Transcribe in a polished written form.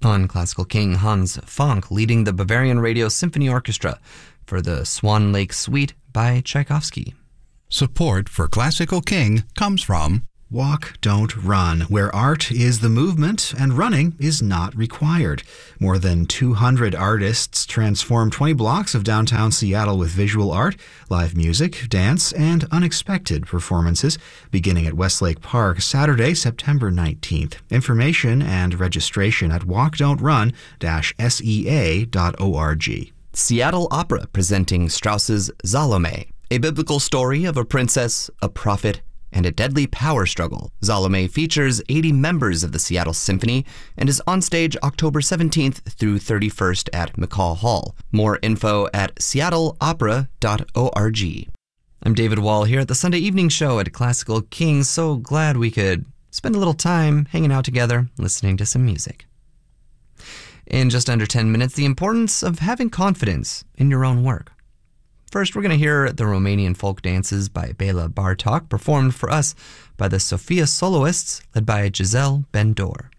On Classical King, Hans Fonck leading the Bavarian Radio Symphony Orchestra for the Swan Lake Suite by Tchaikovsky. Support for Classical King comes from Walk, Don't Run, where art is the movement and running is not required. More than 200 artists transform 20 blocks of downtown Seattle with visual art, live music, dance, and unexpected performances, beginning at Westlake Park Saturday, September 19th. Information and registration at walkdon'trun-sea.org. Seattle Opera presenting Strauss's Salome, a biblical story of a princess, a prophet, and a deadly power struggle. Salome features 80 members of the Seattle Symphony and is on stage October 17th through 31st at McCall Hall. More info at seattleopera.org. I'm David Wall here at the Sunday Evening Show at Classical King. So glad we could spend a little time hanging out together, listening to some music. In just under 10 minutes, the importance of having confidence in your own work. First, we're going to hear the Romanian folk dances by Bela Bartok, performed for us by the Sofia Soloists, led by Giselle Ben-Dor.